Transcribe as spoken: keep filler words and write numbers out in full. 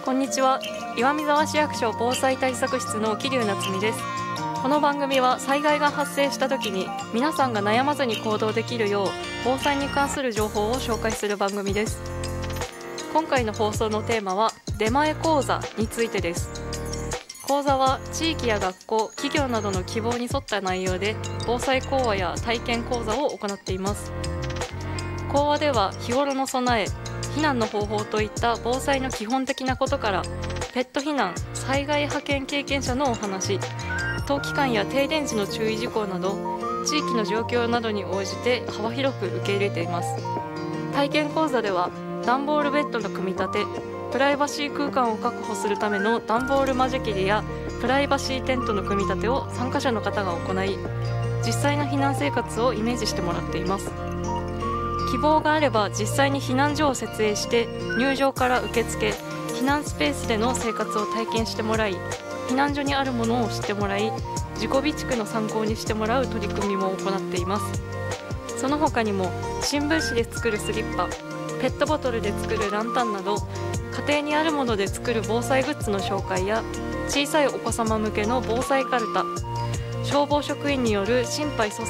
こんにちは。岩見沢市役所防災対策室の桐生夏美です。この番組は災害が発生した時に皆さんが悩まずに行動できるよう防災に関する情報を紹介する番組です。今回の放送のテーマは出前講座についてです。講座は地域や学校、企業などの希望に沿った内容で防災講話や体験講座を行っています。講話では日頃の備え、避難の方法といった防災の基本的なことからペット避難、災害派遣経験者のお話、冬期間や停電時の注意事項など地域の状況などに応じて幅広く受け入れています。体験講座では段ボールベッドの組み立て、プライバシー空間を確保するための段ボール間仕切りやプライバシーテントの組み立てを参加者の方が行い、実際の避難生活をイメージしてもらっています。希望があれば実際に避難所を設営して入場から受付、避難スペースでの生活を体験してもらい、避難所にあるものを知ってもらい、自己備蓄の参考にしてもらう取り組みも行っています。その他にも新聞紙で作るスリッパ、ペットボトルで作るランタンなど家庭にあるもので作る防災グッズの紹介や小さいお子様向けの防災カルタ、消防職員による心肺蘇生